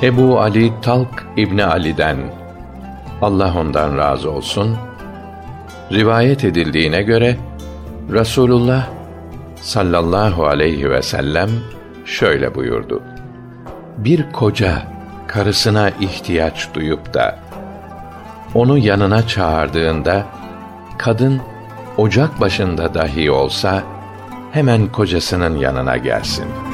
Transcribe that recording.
Ebu Ali Talk İbni Ali'den, Allah ondan razı olsun, rivayet edildiğine göre Resulullah sallallahu aleyhi ve sellem şöyle buyurdu: Bir koca karısına ihtiyaç duyup da onu yanına çağırdığında, kadın ocak başında dahi olsa hemen kocasının yanına gelsin.